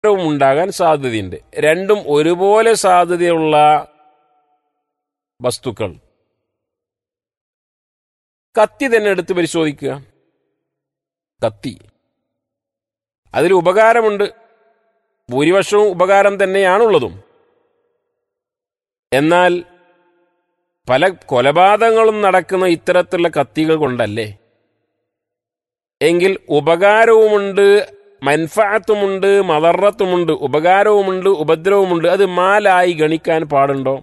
ഉണ്ടാകാൻ സാധ്യതയുണ്ട്. രണ്ടും ഒരുപോലെ സാധ്യതയുള്ള വസ്തുക്കൾ. കത്തി തന്നെ എടുത്ത് പരിശോധിക്കുക. കത്തി, അതിൽ ഉപകാരമുണ്ട്, ഭൂരിപക്ഷവും ഉപകാരം തന്നെയാണുള്ളതും. എന്നാൽ പല കൊലപാതകങ്ങളും നടക്കുന്ന ഇത്തരത്തിലുള്ള കത്തികൾ കൊണ്ടല്ലേ? എങ്കിൽ ഉപകാരവുമുണ്ട്, മൻഫഅത്തുമുണ്ട്, മദറത്തുമുണ്ട്. ഉപകാരവുമുണ്ട്, ഉപദ്രവമുണ്ട്. അത് മാലായി ഗണിക്കാൻ പാടുണ്ടോ?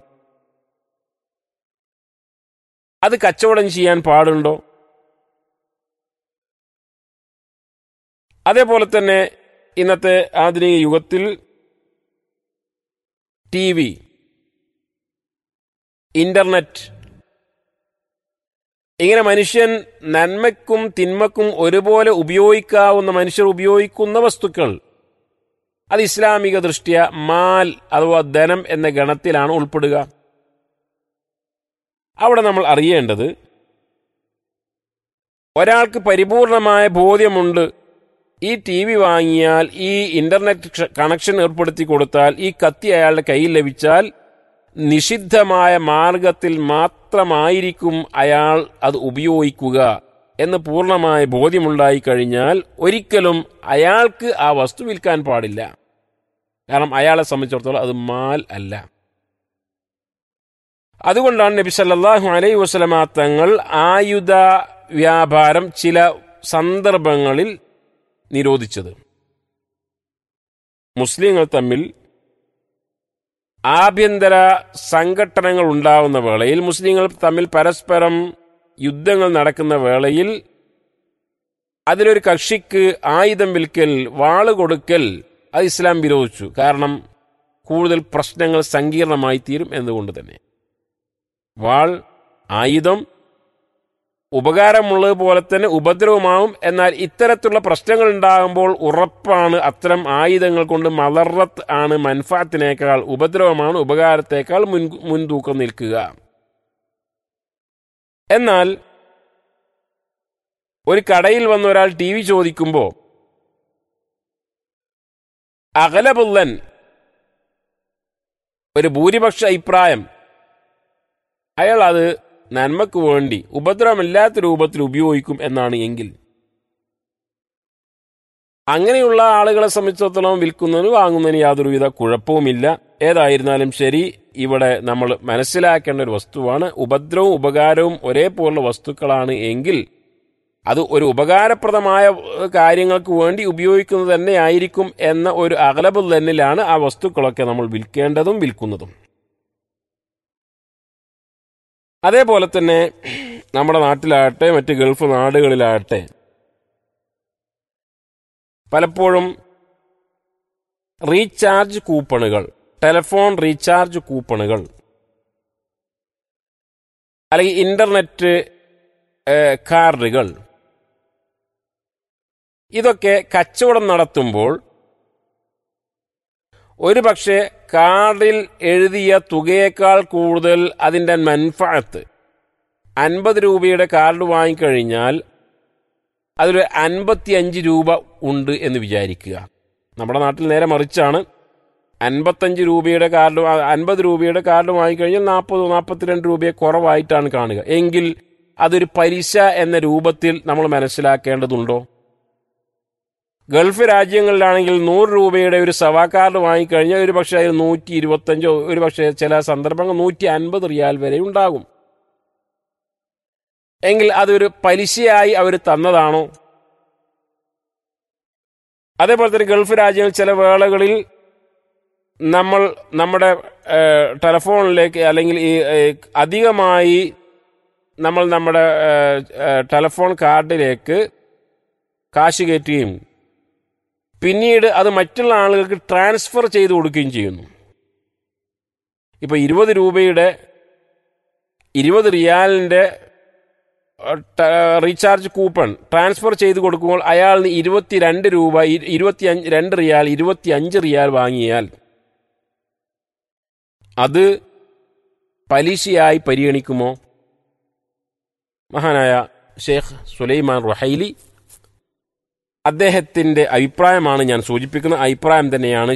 അത് കച്ചവടം ചെയ്യാൻ പാടുണ്ടോ? അതേപോലെ തന്നെ ഇന്നത്തെ ആധുനിക യുഗത്തിൽ TV, ഇന്റർനെറ്റ്, ഇങ്ങനെ മനുഷ്യൻ നന്മയ്ക്കും തിന്മക്കും ഒരുപോലെ ഉപയോഗിക്കാവുന്ന, മനുഷ്യർ ഉപയോഗിക്കുന്ന വസ്തുക്കൾ, അത് ഇസ്ലാമിക ദൃഷ്ട്യാ മാൽ അഥവാ ധനം എന്ന ഗണത്തിലാണ് ഉൾപ്പെടുക. അവിടെ നമ്മൾ അറിയേണ്ടത്, ഒരാൾക്ക് പരിപൂർണമായ ബോധ്യമുണ്ട്, ഈ TV വാങ്ങിയാൽ, ഈ ഇന്റർനെറ്റ് കണക്ഷൻ ഏർപ്പെടുത്തി കൊടുത്താൽ, ഈ കത്തി അയാളുടെ കയ്യിൽ ലഭിച്ചാൽ നിഷിദ്ധമായ മാർഗത്തിൽ മാത്രമായിരിക്കും അയാൾ അത് ഉപയോഗിക്കുക എന്ന് പൂർണ്ണമായ ബോധ്യമുണ്ടായി കഴിഞ്ഞാൽ ഒരിക്കലും അയാൾക്ക് ആ വസ്തു വിൽക്കാൻ പാടില്ല. കാരണം അയാളെ സംബന്ധിച്ചിടത്തോളം അത് മാൽ അല്ല. അതുകൊണ്ടാണ് നബി സല്ലല്ലാഹു അലൈഹി വസല്ലമ തങ്ങൾ ആയുധ വ്യാപാരം ചില സന്ദർഭങ്ങളിൽ നിരോധിച്ചത്. മുസ്ലിങ്ങൾ തമ്മിൽ ആഭ്യന്തര സംഘട്ടനങ്ങൾ ഉണ്ടാവുന്ന വേളയിൽ, മുസ്ലിങ്ങൾ തമ്മിൽ പരസ്പരം യുദ്ധങ്ങൾ നടക്കുന്ന വേളയിൽ അതിലൊരു കക്ഷിക്ക് ആയുധം വിൽക്കൽ, വാള് കൊടുക്കൽ, അത് ഇസ്ലാം വിരോധിച്ചു. കാരണം കൂടുതൽ പ്രശ്നങ്ങൾ സങ്കീർണമായി തീരും എന്നുകൊണ്ട് തന്നെ. വാൾ, ആയുധം ഉപകാരമുള്ളതുപോലെ തന്നെ ഉപദ്രവമാവും. എന്നാൽ ഇത്തരത്തിലുള്ള പ്രശ്നങ്ങൾ ഉണ്ടാകുമ്പോൾ ഉറപ്പാണ് അത്തരം ആയുധങ്ങൾ കൊണ്ട് മദറത്ത് ആണ് മൻഫഅത്തിനേക്കാൾ, ഉപദ്രവമാണ് ഉപകാരത്തേക്കാൾ മുൻതൂക്കം നിൽക്കുക. എന്നാൽ ഒരു കടയിൽ വന്ന ഒരാൾ TV ചോദിക്കുമ്പോൾ അഗ്ലബുല്ലൻ, ഒരു ഭൂരിപക്ഷ അഭിപ്രായം, അയാൾ അത് നന്മക്ക് വേണ്ടി ഉപദ്രവമില്ലാത്ത രൂപത്തിൽ ഉപയോഗിക്കും എന്നാണ് എങ്കിൽ, അങ്ങനെയുള്ള ആളുകളെ സംബന്ധിച്ചിടത്തോളം വിൽക്കുന്നതിന് വാങ്ങുന്നതിന് യാതൊരുവിധ കുഴപ്പവുമില്ല. ഏതായിരുന്നാലും ശരി, ഇവിടെ നമ്മൾ മനസ്സിലാക്കേണ്ട ഒരു വസ്തുവാണ്, ഉപദ്രവവും ഉപകാരവും ഒരേപോലുള്ള വസ്തുക്കളാണ് എങ്കിൽ അത് ഒരു ഉപകാരപ്രദമായ കാര്യങ്ങൾക്ക് വേണ്ടി ഉപയോഗിക്കുന്നത് തന്നെ ആയിരിക്കും എന്ന ഒരു അഗ്ലബുൽ തന്നിലാണ് ആ വസ്തുക്കളൊക്കെ നമ്മൾ വിൽക്കേണ്ടതും വിൽക്കുന്നതും. അതേപോലെ തന്നെ നമ്മുടെ നാട്ടിലാകട്ടെ മറ്റ് ഗൾഫ് നാടുകളിലാകട്ടെ പലപ്പോഴും റീചാർജ് കൂപ്പണുകൾ, ടെലിഫോൺ റീചാർജ് കൂപ്പണുകൾ, അല്ലെങ്കിൽ ഇന്റർനെറ്റ് കാർഡുകൾ, ഇതൊക്കെ കച്ചവടം നടത്തുമ്പോൾ ഒരു പക്ഷേ കാർഡിൽ എഴുതിയ തുകയേക്കാൾ കൂടുതൽ അതിൻ്റെ മൻഫഅത്ത്, 50 രൂപയുടെ കാർഡ് വാങ്ങിക്കഴിഞ്ഞാൽ അതിൽ 55 രൂപ ഉണ്ട് എന്ന് വിചാരിക്കുക. നമ്മുടെ നാട്ടിൽ നേരെ മറിച്ചാണ്. 55 രൂപയുടെ കാർഡ്, 50 രൂപയുടെ കാർഡ് വാങ്ങിക്കഴിഞ്ഞാൽ 40-42 രൂപയെ കുറവായിട്ടാണ് കാണുക. എങ്കിൽ അതൊരു പലിശ എന്ന രൂപത്തിൽ നമ്മൾ മനസ്സിലാക്കേണ്ടതുണ്ടോ? ഗൾഫ് രാജ്യങ്ങളിലാണെങ്കിൽ 100 രൂപയുടെ ഒരു സവാ കാർഡ് വാങ്ങിക്കഴിഞ്ഞാൽ ഒരു പക്ഷേ അതിൽ 125, ഒരു പക്ഷേ ചില സന്ദർഭങ്ങൾ 150 റിയാൽ വരെ ഉണ്ടാകും. എങ്കിൽ അതൊരു പലിശയായി അവർ തന്നതാണോ? അതേപോലെ തന്നെ ഗൾഫ് രാജ്യങ്ങൾ ചില വേളകളിൽ നമ്മൾ നമ്മുടെ ടെലിഫോണിലേക്ക്, അല്ലെങ്കിൽ ഈ അധികമായി നമ്മൾ നമ്മുടെ ടെലിഫോൺ കാർഡിലേക്ക് കാശ് കയറ്റുകയും പിന്നീട് അത് മറ്റുള്ള ആളുകൾക്ക് ട്രാൻസ്ഫർ ചെയ്ത് കൊടുക്കുകയും ചെയ്യുന്നു. ഇപ്പോൾ 20 രൂപയുടെ 20 റിയാലിൻ്റെ റീചാർജ് കൂപ്പൺ ട്രാൻസ്ഫർ ചെയ്ത് കൊടുക്കുമ്പോൾ അയാളിന് 22 രൂപ 22 റിയാൽ 25 റിയാൽ വാങ്ങിയാൽ അത് പലിശയായി പരിഗണിക്കുമോ? മഹാനായ ഷെയ്ഖ് സുലൈമാൻ റുഹൈലി അദ്ദേഹത്തിൻ്റെ അഭിപ്രായമാണ് ഞാൻ സൂചിപ്പിക്കുന്ന അഭിപ്രായം തന്നെയാണ്